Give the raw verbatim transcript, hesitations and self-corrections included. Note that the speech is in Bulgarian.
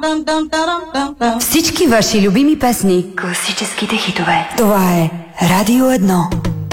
Всички ваши любими песни. Класическите хитове. Това е Радио едно.